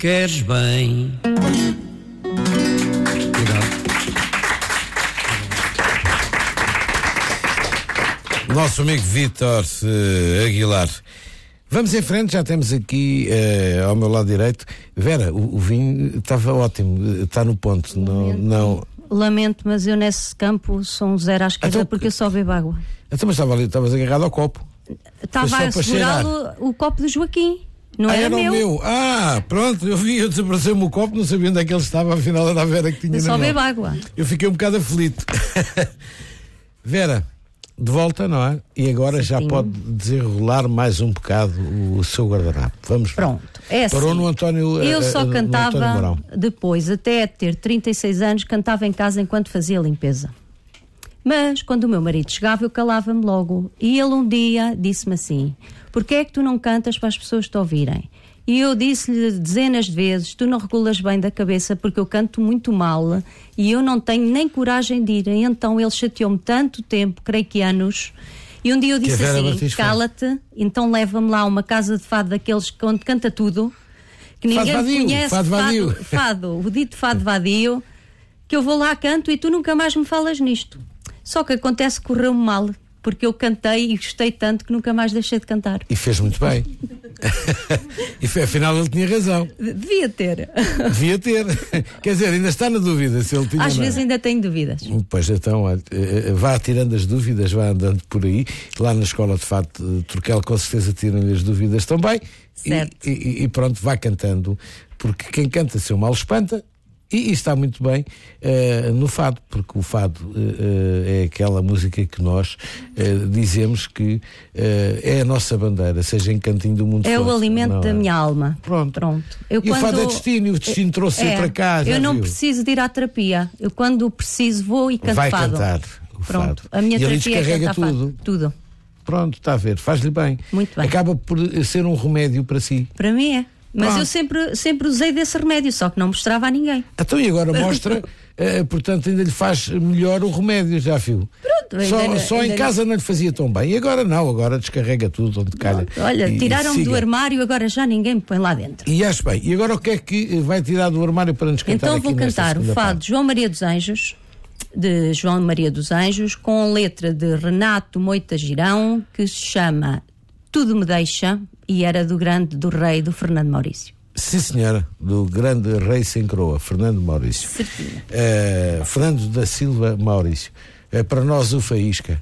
queres bem. Nosso amigo Vítor Aguilar. Vamos em frente, já temos aqui ao meu lado direito. Vera, o vinho estava ótimo, está no ponto. Não. Lamento, mas eu nesse campo sou um zero à esquerda, então, porque eu só bebo água. Então, mas estavas agarrado ao copo. Estava a segurá-lo o copo do Joaquim. Não era meu. Pronto, eu desapareceu-me o copo, não sabia onde é que ele estava, afinal era a Vera que tinha eu na mão. Só bebo água. Eu fiquei um bocado aflito. Vera, de volta, não é? E agora já pode desenrolar mais um bocado o seu guardanapo. Vamos. Pronto, é assim. Parou no António. Eu só cantava depois, até ter 36 anos, cantava em casa enquanto fazia limpeza. Mas quando o meu marido chegava, eu calava-me logo. E ele um dia disse-me assim: porquê é que tu não cantas para as pessoas te ouvirem? E eu disse-lhe dezenas de vezes: tu não regulas bem da cabeça, porque eu canto muito mal e eu não tenho nem coragem de ir. E então ele chateou-me tanto tempo, creio que anos, e um dia eu disse assim: cala-te, então leva-me lá a uma casa de fado daqueles onde canta tudo, que ninguém conhece, fado, o dito fado vadio, que eu vou lá, canto e tu nunca mais me falas nisto. Só que acontece que correu-me mal, porque eu cantei e gostei tanto que nunca mais deixei de cantar. E fez muito bem. E afinal ele tinha razão. Devia ter. Quer dizer, ainda está na dúvida se ele tinha. Às vezes ainda tenho dúvidas. Pois então, olha, vá tirando as dúvidas, vá andando por aí. Lá na escola de fado de Turquel com certeza tiram-lhe as dúvidas também. Certo. E pronto, vá cantando, porque quem canta seu mal espanta. E está muito bem no fado, porque o fado é aquela música que nós dizemos que é a nossa bandeira, seja em cantinho do mundo. É o alimento da minha alma. Pronto. E o fado é destino, o destino trouxe-o para cá. Eu não preciso de ir à terapia. Eu, quando preciso, vou e canto fado. Vai cantar o fado. A minha terapia é cantar tudo. Tudo. Pronto, está a ver, faz-lhe bem. Muito bem. Acaba por ser um remédio para si. Para mim é. Mas eu sempre usei desse remédio, só que não mostrava a ninguém. Então e agora mostra, portanto ainda lhe faz melhor o remédio, já viu? Pronto, só em casa não lhe fazia tão bem. E agora não, agora descarrega tudo onde calha. Olha, tiraram-me do armário, agora já ninguém me põe lá dentro. E acho bem. E agora o que é que vai tirar do armário para nos cantar? Então vou cantar o fado de João Maria dos Anjos, com letra de Renato Moita Girão, que se chama Tudo Me Deixa, e era do rei do Fernando Maurício. Sim, senhora, do grande rei sem coroa, Fernando Maurício. Certinho. Fernando da Silva Maurício. Para nós o Faísca.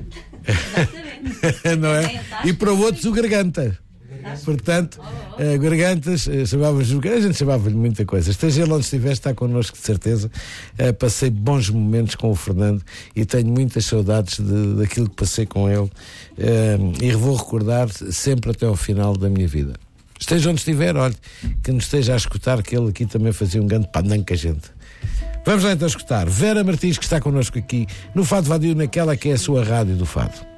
Não é? E para outros o Garganta. Portanto, Gargantas, a gente chamava-lhe muita coisa. Esteja ele onde estiver, está connosco de certeza. Passei bons momentos com o Fernando e tenho muitas saudades daquilo que passei com ele, e vou recordar sempre até ao final da minha vida. Esteja onde estiver, olhe, que nos esteja a escutar, que ele aqui também fazia um grande pandan com a gente. Vamos lá então escutar Vera Martins, que está connosco aqui no Fado Vadio, naquela que é a sua rádio do Fado.